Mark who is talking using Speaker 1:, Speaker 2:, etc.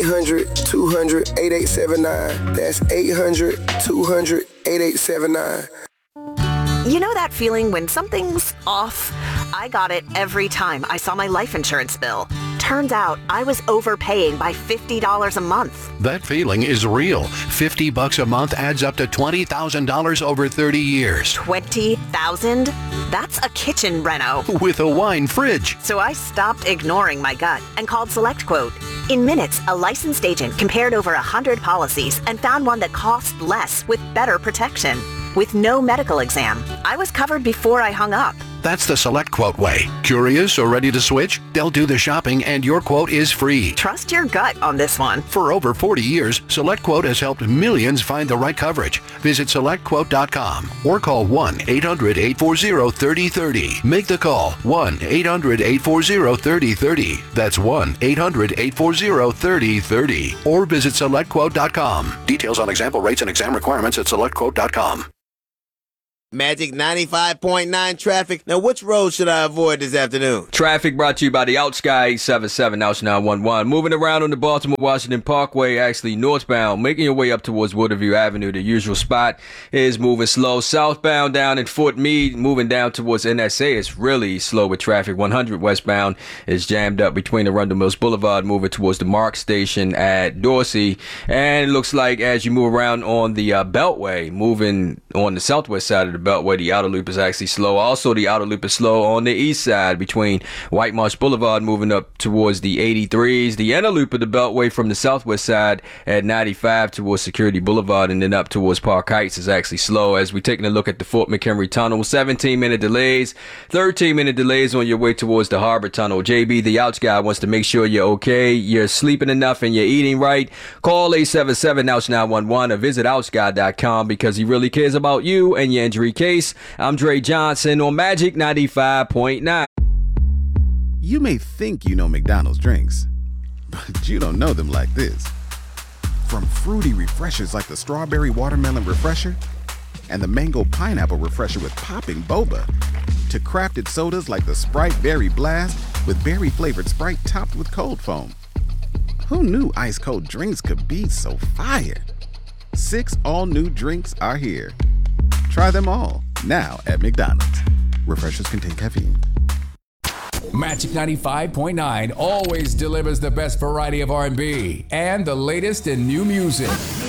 Speaker 1: 800-200-8879. That's 800-200-8879.
Speaker 2: You know that feeling when something's off? I got it every time I saw my life insurance bill. Turns out I was overpaying by $50 a month.
Speaker 3: That feeling is real. $50 a month adds up to $20,000 over 30 years.
Speaker 2: $20,000? That's a kitchen reno.
Speaker 3: With a wine fridge.
Speaker 2: So I stopped ignoring my gut and called SelectQuote. In minutes, a licensed agent compared over 100 policies and found one that cost less with better protection. With no medical exam, I was covered before I hung up.
Speaker 3: That's the SelectQuote way. Curious or ready to switch? They'll do the shopping and your quote is free.
Speaker 2: Trust your gut on this one.
Speaker 3: For over 40 years, SelectQuote has helped millions find the right coverage. Visit SelectQuote.com or call 1-800-840-3030. Make the call 1-800-840-3030. That's 1-800-840-3030. Or visit SelectQuote.com. Details on example rates and exam requirements at SelectQuote.com.
Speaker 4: Magic 95.9 traffic. Now, which road should I avoid this afternoon?
Speaker 5: Traffic brought to you by the Outsky 877 Outs 911. Moving around on the Baltimore-Washington Parkway, actually northbound, making your way up towards Waterview Avenue. The usual spot is moving slow. Southbound down in Fort Meade, moving down towards NSA. It's really slow with traffic. 100 westbound is jammed up between the Arundel Mills Boulevard, moving towards the Mark Station at Dorsey. And it looks like as you move around on the Beltway, moving on the southwest side of the Beltway, the outer loop is actually slow. Also, the outer loop is slow on the east side between White Marsh Boulevard moving up towards the 83s. The inner loop of the Beltway from the southwest side at 95 towards Security Boulevard and then up towards Park Heights is actually slow. As we're taking a look at the Fort McHenry Tunnel, 17-minute delays, 13-minute delays on your way towards the Harbor Tunnel. JB, the Outs guy, wants to make sure you're okay, you're sleeping enough, and you're eating right. Call 877-OUTS-911 or visit OutsGuy.com because he really cares about you and your injury case. I'm Dre Johnson on Magic 95.9.
Speaker 6: You may think you know McDonald's drinks, but you don't know them like this. From fruity refreshers like the Strawberry Watermelon Refresher and the Mango Pineapple Refresher with popping boba, to crafted sodas like the Sprite Berry Blast with berry-flavored Sprite topped with cold foam. Who knew ice-cold drinks could be so fire? 6 all-new drinks are here. Try them all, now at McDonald's. Refreshers contain caffeine.
Speaker 7: Magic 95.9 always delivers the best variety of R&B and the latest in new music.